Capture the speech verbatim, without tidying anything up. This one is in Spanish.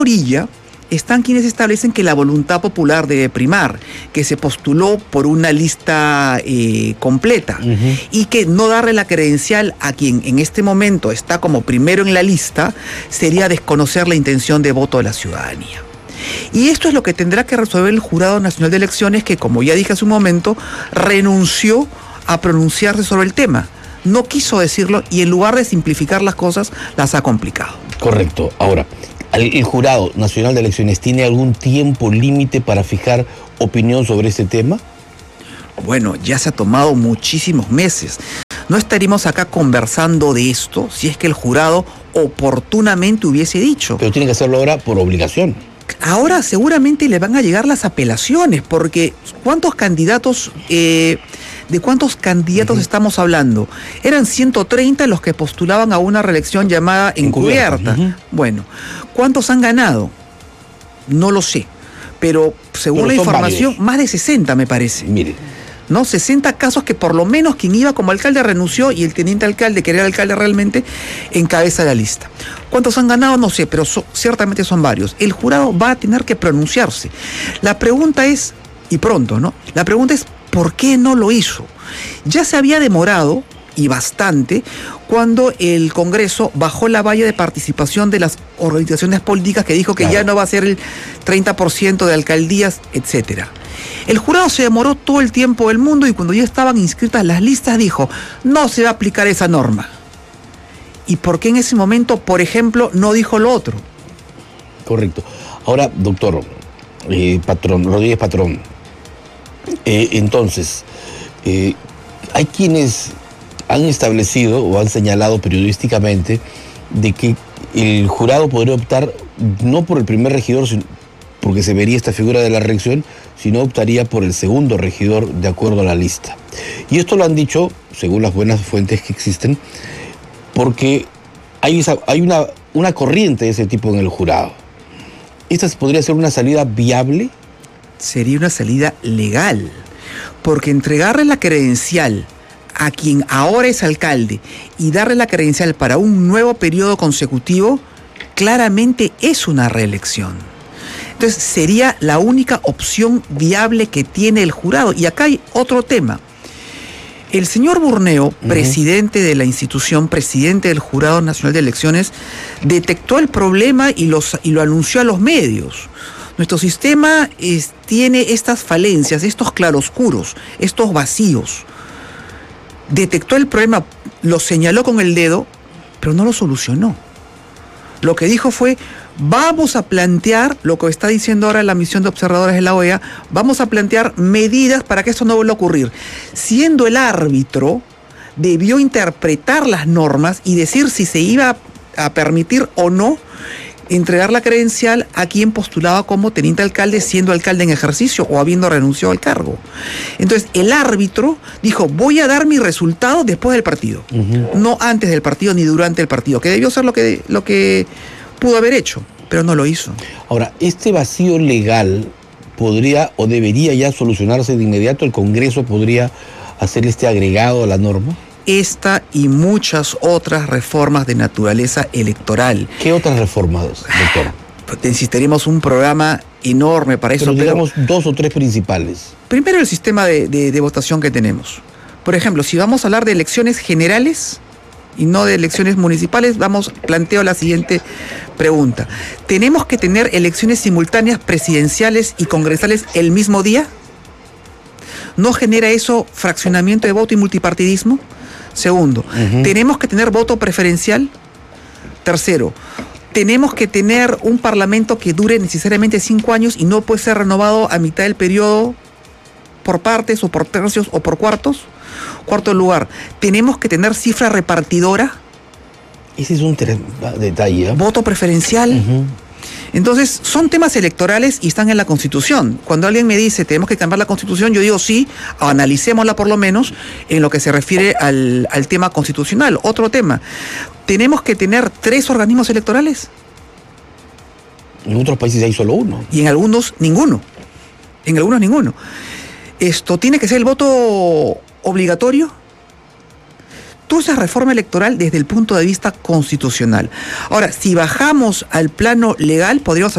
orilla están quienes establecen que la voluntad popular debe primar, que se postuló por una lista eh, completa, uh-huh. y que no darle la credencial a quien en este momento está como primero en la lista sería desconocer la intención de voto de la ciudadanía. Y esto es lo que tendrá que resolver el Jurado Nacional de Elecciones, que, como ya dije hace un momento, renunció a pronunciarse sobre el tema. No quiso decirlo y en lugar de simplificar las cosas, las ha complicado. Correcto. Ahora, ¿el Jurado Nacional de Elecciones tiene algún tiempo límite para fijar opinión sobre este tema? Bueno, ya se ha tomado muchísimos meses. No estaríamos acá conversando de esto si es que el jurado oportunamente hubiese dicho. Pero tiene que hacerlo ahora por obligación. Ahora seguramente le van a llegar las apelaciones, porque ¿cuántos candidatos, eh, de cuántos candidatos uh-huh. estamos hablando? Eran ciento treinta los que postulaban a una reelección llamada encubierta. Uh-huh. Bueno, ¿cuántos han ganado? No lo sé, pero según pero la información, varios. Más de sesenta me parece. Mire. ¿No? sesenta casos que por lo menos quien iba como alcalde renunció y el teniente alcalde, que era alcalde realmente, encabeza la lista. ¿Cuántos han ganado? No sé, pero so, ciertamente son varios. El jurado va a tener que pronunciarse. La pregunta es, y pronto, ¿no? La pregunta es, ¿por qué no lo hizo? Ya se había demorado, y bastante, cuando el Congreso bajó la valla de participación de las organizaciones políticas, que dijo que claro. ya no va a ser el treinta por ciento de alcaldías, etcétera. El jurado se demoró todo el tiempo del mundo y cuando ya estaban inscritas las listas dijo, no se va a aplicar esa norma. ¿Y por qué en ese momento, por ejemplo, no dijo lo otro? Correcto. Ahora, doctor eh, Patrón, Rodríguez Patrón, eh, entonces, eh, hay quienes han establecido o han señalado periodísticamente de que el jurado podría optar no por el primer regidor, sino porque se vería esta figura de la reelección, sino optaría por el segundo regidor de acuerdo a la lista. Y esto lo han dicho, según las buenas fuentes que existen, porque hay, esa, hay una, una corriente de ese tipo en el jurado. ¿Esta podría ser una salida viable? Sería una salida legal, porque entregarle la credencial a quien ahora es alcalde y darle la credencial para un nuevo periodo consecutivo, claramente es una reelección. Entonces sería la única opción viable que tiene el jurado. Y acá hay otro tema. El señor Burneo, uh-huh. presidente de la institución, presidente del Jurado Nacional de Elecciones, detectó el problema y, los, y lo anunció a los medios. Nuestro sistema es, tiene estas falencias, estos claroscuros, estos vacíos. Detectó el problema, lo señaló con el dedo, pero no lo solucionó. Lo que dijo fue, vamos a plantear, lo que está diciendo ahora la misión de observadores de la O E A, vamos a plantear medidas para que esto no vuelva a ocurrir. Siendo el árbitro, debió interpretar las normas y decir si se iba a permitir o no entregar la credencial a quien postulaba como teniente alcalde, siendo alcalde en ejercicio o habiendo renunciado al cargo. Entonces, el árbitro dijo, voy a dar mi resultado después del partido, uh-huh. no antes del partido ni durante el partido, que debió ser lo que, lo que pudo haber hecho, pero no lo hizo. Ahora, ¿este vacío legal podría o debería ya solucionarse de inmediato? ¿El Congreso podría hacer este agregado a la norma? Esta y muchas otras reformas de naturaleza electoral. ¿Qué otras reformas, doctor? Necesitaríamos un programa enorme para eso. Pero digamos pero, dos o tres principales. Primero, el sistema de, de, de votación que tenemos. Por ejemplo, si vamos a hablar de elecciones generales y no de elecciones municipales, vamos, planteo la siguiente pregunta. ¿Tenemos que tener elecciones simultáneas presidenciales y congresales el mismo día? ¿No genera eso fraccionamiento de voto y multipartidismo? Segundo, uh-huh. ¿tenemos que tener voto preferencial? Tercero, ¿tenemos que tener un parlamento que dure necesariamente cinco años y no puede ser renovado a mitad del periodo por partes o por tercios o por cuartos? Cuarto lugar, ¿tenemos que tener cifra repartidora? Ese es un detalle. ¿eh? ¿Voto preferencial? Uh-huh. Entonces, son temas electorales y están en la Constitución. Cuando alguien me dice, tenemos que cambiar la Constitución, yo digo, sí, analicémosla por lo menos en lo que se refiere al, al tema constitucional. Otro tema, ¿tenemos que tener tres organismos electorales? En otros países hay solo uno. Y en algunos, ninguno. En algunos, ninguno. ¿Esto tiene que ser el voto obligatorio? Toda esa reforma electoral desde el punto de vista constitucional. Ahora, si bajamos al plano legal, podríamos